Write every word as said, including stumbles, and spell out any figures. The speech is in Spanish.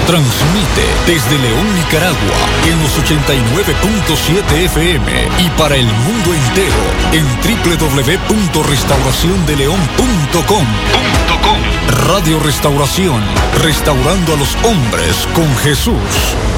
Transmite desde León, Nicaragua, en los ochenta y nueve punto siete F M y para el mundo entero en doble u doble u doble u punto restauración de león punto com. Radio Restauración, restaurando a los hombres con Jesús.